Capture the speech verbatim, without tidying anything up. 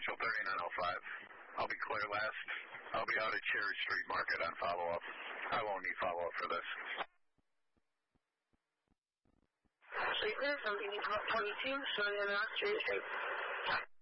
Central thirty-nine oh five. I'll be clear last. I'll be out at Cherry Street Market on follow-up. I won't need follow-up for this. So you clear from twenty-two, so you're not Cherry Street.